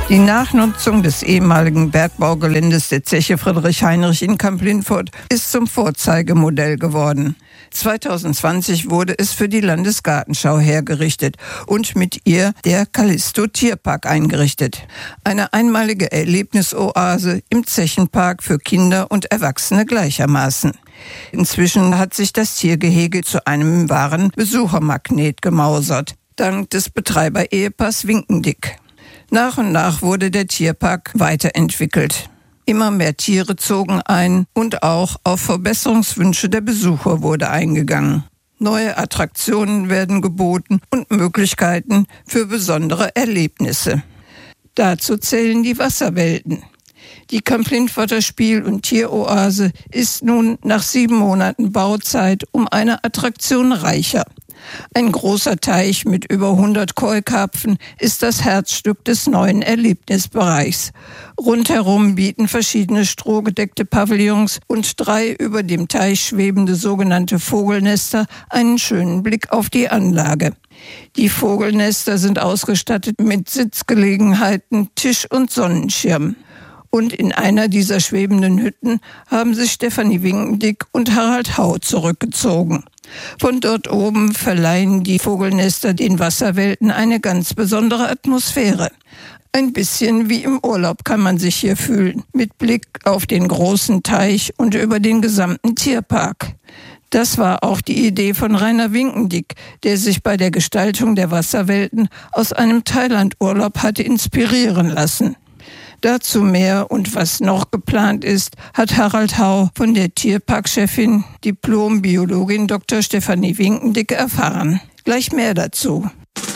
Die Nachnutzung des ehemaligen Bergbaugeländes der Zeche Friedrich Heinrich in Kamp-Lintfort ist zum Vorzeigemodell geworden. 2020 wurde es für die Landesgartenschau hergerichtet und mit ihr der Callisto Tierpark eingerichtet. Eine einmalige Erlebnisoase im Zechenpark für Kinder und Erwachsene gleichermaßen. Inzwischen hat sich das Tiergehege zu einem wahren Besuchermagnet gemausert, dank des Betreiber-Ehepaars Winkendick. Nach und nach wurde der Tierpark weiterentwickelt. Immer mehr Tiere zogen ein und auch auf Verbesserungswünsche der Besucher wurde eingegangen. Neue Attraktionen werden geboten und Möglichkeiten für besondere Erlebnisse. Dazu zählen die Wasserwelten. Die Kamp-Lintforter Spiel- und Tieroase ist nun nach 7 Monaten Bauzeit um eine Attraktion reicher. Ein großer Teich mit über 100 Koi-Karpfen ist das Herzstück des neuen Erlebnisbereichs. Rundherum bieten verschiedene strohgedeckte Pavillons und 3 über dem Teich schwebende sogenannte Vogelnester einen schönen Blick auf die Anlage. Die Vogelnester sind ausgestattet mit Sitzgelegenheiten, Tisch und Sonnenschirm. Und in einer dieser schwebenden Hütten haben sich Stefanie Winkendick und Harald Hau zurückgezogen. Von dort oben verleihen die Vogelnester den Wasserwelten eine ganz besondere Atmosphäre. Ein bisschen wie im Urlaub kann man sich hier fühlen, mit Blick auf den großen Teich und über den gesamten Tierpark. Das war auch die Idee von Rainer Winkendick, der sich bei der Gestaltung der Wasserwelten aus einem Thailand-Urlaub hatte inspirieren lassen. Dazu mehr und was noch geplant ist, hat Harald Hau von der Tierparkchefin, Diplom-Biologin Dr. Stefanie Winkendick erfahren. Gleich mehr dazu.